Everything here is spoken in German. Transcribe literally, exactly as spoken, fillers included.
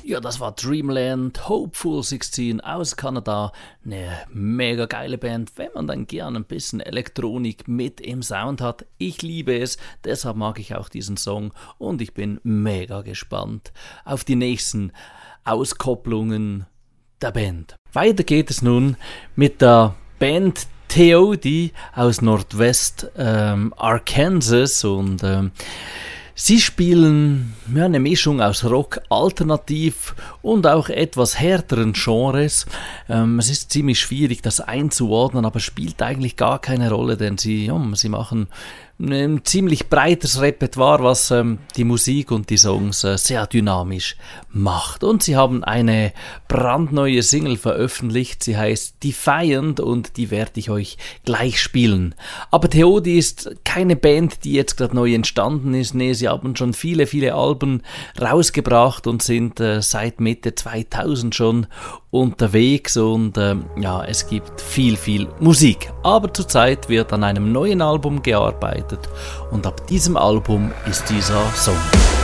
Ja, das war Dreamland, Hopeful sechzehn aus Kanada. Eine mega geile Band, wenn man dann gern ein bisschen Elektronik mit im Sound hat. Ich liebe es, deshalb mag ich auch diesen Song und ich bin mega gespannt auf die nächsten Auskopplungen der Band. Weiter geht es nun mit der Band T O D aus Nordwest ähm, Arkansas und ähm, sie spielen ja, eine Mischung aus Rock, Alternativ und auch etwas härteren Genres. Ähm, es ist ziemlich schwierig, das einzuordnen, aber spielt eigentlich gar keine Rolle, denn sie, ja, sie machen ein ziemlich breites Repertoire, was ähm, die Musik und die Songs äh, sehr dynamisch macht. Und sie haben eine brandneue Single veröffentlicht, sie heißt Defiant und die werde ich euch gleich spielen. Aber T O D ist keine Band, die jetzt gerade neu entstanden ist. Nee, sie haben schon viele, viele Alben rausgebracht und sind äh, seit Mitte zweitausend schon unterwegs und äh, ja, es gibt viel, viel Musik. Aber zurzeit wird an einem neuen Album gearbeitet und ab diesem Album ist dieser Song.